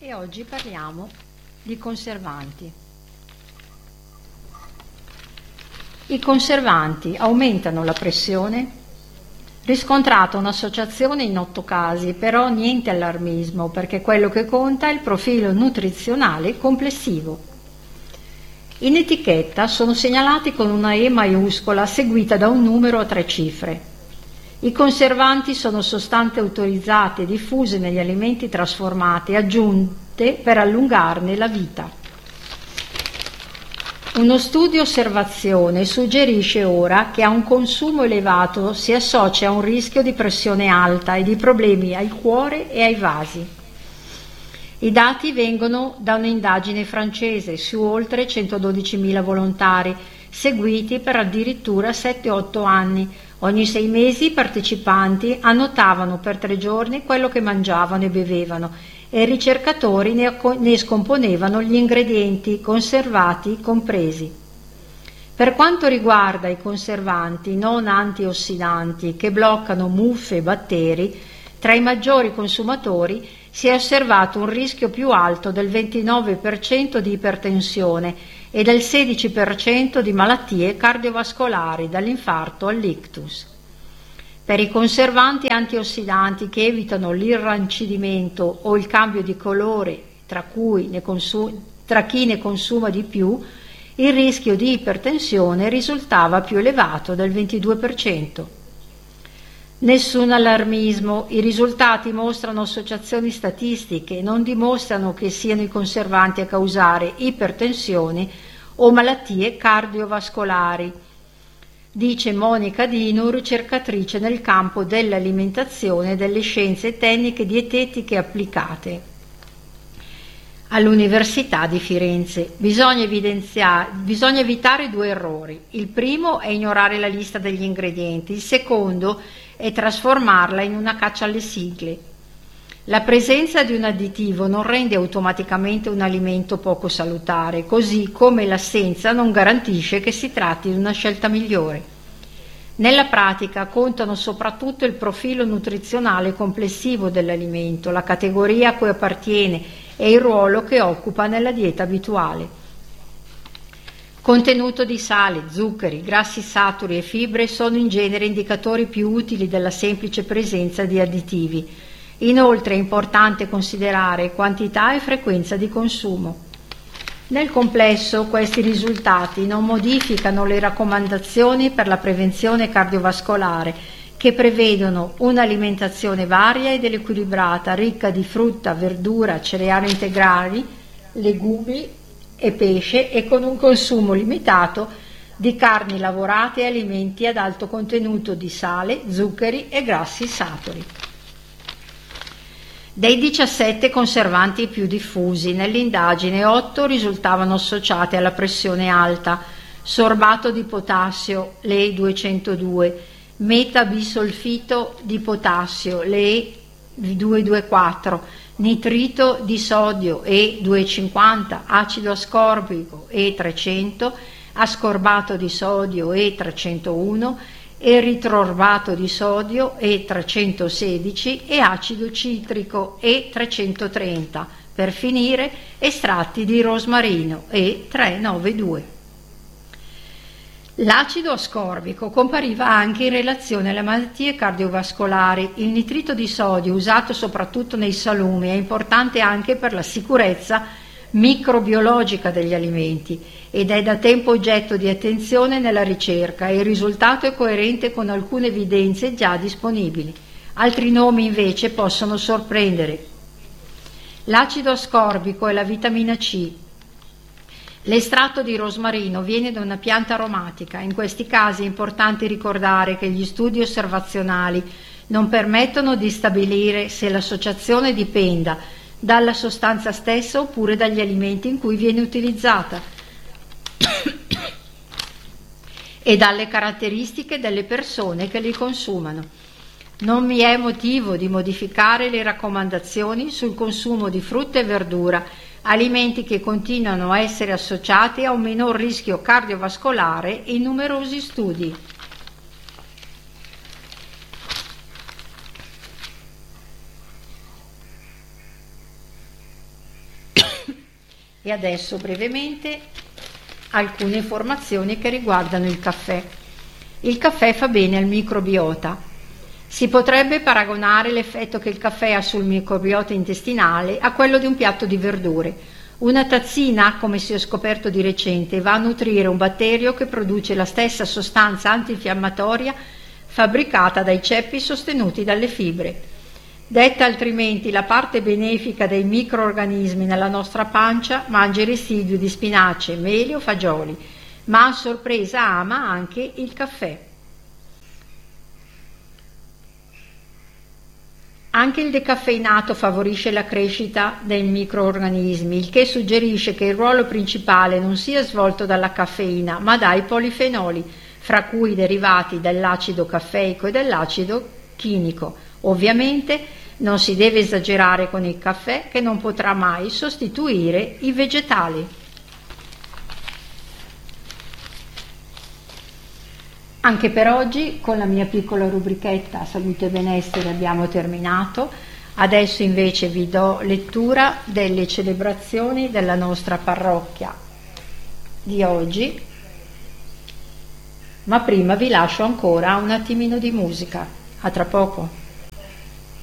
e oggi parliamo di conservanti. I conservanti aumentano la pressione? Riscontrata un'associazione in 8 casi, però niente allarmismo, perché quello che conta è il profilo nutrizionale complessivo. In etichetta sono segnalati con una E maiuscola seguita da un numero a 3 cifre. I conservanti sono sostanze autorizzate e diffuse negli alimenti trasformati, aggiunte per allungarne la vita. Uno studio osservazione suggerisce ora che a un consumo elevato si associa un rischio di pressione alta e di problemi al cuore e ai vasi. I dati vengono da un'indagine francese su oltre 112.000 volontari, seguiti per addirittura 7-8 anni. Ogni 6 mesi i partecipanti annotavano per 3 giorni quello che mangiavano e bevevano e i ricercatori ne scomponevano gli ingredienti conservati compresi. Per quanto riguarda i conservanti non antiossidanti che bloccano muffe e batteri, tra i maggiori consumatori si è osservato un rischio più alto del 29% di ipertensione e del 16% di malattie cardiovascolari, dall'infarto all'ictus. Per i conservanti antiossidanti che evitano l'irrancidimento o il cambio di colore, tra chi ne consuma di più, il rischio di ipertensione risultava più elevato del 22%. Nessun allarmismo, i risultati mostrano associazioni statistiche e non dimostrano che siano i conservanti a causare ipertensione o malattie cardiovascolari, dice Monica Dinu, ricercatrice nel campo dell'alimentazione e delle scienze tecniche dietetiche applicate all'Università di Firenze. Bisogna evitare 2 errori. Il primo è ignorare la lista degli ingredienti, il secondo è trasformarla in una caccia alle sigle. La presenza di un additivo non rende automaticamente un alimento poco salutare, così come l'assenza non garantisce che si tratti di una scelta migliore. Nella pratica contano soprattutto il profilo nutrizionale complessivo dell'alimento, la categoria a cui appartiene e il ruolo che occupa nella dieta abituale. Contenuto di sale, zuccheri, grassi saturi e fibre sono in genere indicatori più utili della semplice presenza di additivi. Inoltre è importante considerare quantità e frequenza di consumo. Nel complesso questi risultati non modificano le raccomandazioni per la prevenzione cardiovascolare, che prevedono un'alimentazione varia ed equilibrata, ricca di frutta, verdura, cereali integrali, legumi e pesce e con un consumo limitato di carni lavorate e alimenti ad alto contenuto di sale, zuccheri e grassi saturi. Dei 17 conservanti più diffusi nell'indagine, 8 risultavano associati alla pressione alta: sorbato di potassio, LE 202, metabisolfito di potassio, LE 224, nitrito di sodio E250, acido ascorbico E300, ascorbato di sodio E301, eritrorbato di sodio E316 e acido citrico E330, per finire estratti di rosmarino E392. L'acido ascorbico compariva anche in relazione alle malattie cardiovascolari. Il nitrito di sodio, usato soprattutto nei salumi, è importante anche per la sicurezza microbiologica degli alimenti ed è da tempo oggetto di attenzione nella ricerca e il risultato è coerente con alcune evidenze già disponibili. Altri nomi invece possono sorprendere. L'acido ascorbico e la vitamina C. L'estratto di rosmarino viene da una pianta aromatica. In questi casi è importante ricordare che gli studi osservazionali non permettono di stabilire se l'associazione dipenda dalla sostanza stessa oppure dagli alimenti in cui viene utilizzata e dalle caratteristiche delle persone che li consumano. Non vi è motivo di modificare le raccomandazioni sul consumo di frutta e verdura, alimenti che continuano a essere associati a un minor rischio cardiovascolare in numerosi studi. E adesso brevemente alcune informazioni che riguardano il caffè. Il caffè fa bene al microbiota. Si potrebbe paragonare l'effetto che il caffè ha sul microbiota intestinale a quello di un piatto di verdure. Una tazzina, come si è scoperto di recente, va a nutrire un batterio che produce la stessa sostanza antinfiammatoria fabbricata dai ceppi sostenuti dalle fibre. Detta altrimenti, la parte benefica dei microorganismi nella nostra pancia mangia i residui di spinaci, meli o fagioli, ma a sorpresa ama anche il caffè. Anche il decaffeinato favorisce la crescita dei microorganismi, il che suggerisce che il ruolo principale non sia svolto dalla caffeina, ma dai polifenoli, fra cui i derivati dell'acido caffeico e dell'acido chinico. Ovviamente non si deve esagerare con il caffè, che non potrà mai sostituire i vegetali. Anche per oggi, con la mia piccola rubrichetta Salute e Benessere, abbiamo terminato. Adesso invece vi do lettura delle celebrazioni della nostra parrocchia di oggi, ma prima vi lascio ancora un attimino di musica. A tra poco.